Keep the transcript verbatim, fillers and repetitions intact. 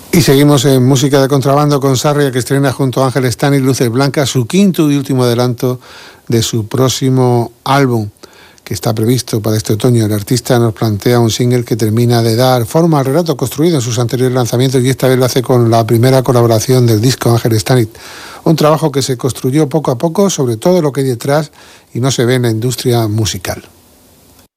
Y seguimos en música de contrabando con Sarria, que estrena junto a Ángel Stanic Luces Blancas, su quinto y último adelanto de su próximo álbum, que está previsto para este otoño. El artista nos plantea un single que termina de dar forma al relato construido en sus anteriores lanzamientos, y esta vez lo hace con la primera colaboración del disco, Ángel Stanic. Un trabajo que se construyó poco a poco sobre todo lo que hay detrás y no se ve en la industria musical.